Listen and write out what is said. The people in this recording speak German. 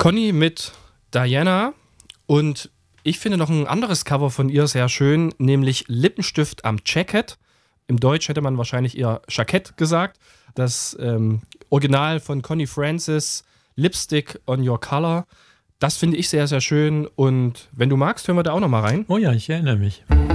Conny mit Diana und ich finde noch ein anderes Cover von ihr sehr schön, nämlich Lippenstift am Jacket. Im Deutsch hätte man wahrscheinlich eher Jackett gesagt. Das Original von Connie Francis, Lipstick on Your Color. Das finde ich sehr, sehr schön und wenn du magst, hören wir da auch noch mal rein. Oh ja, ich erinnere mich.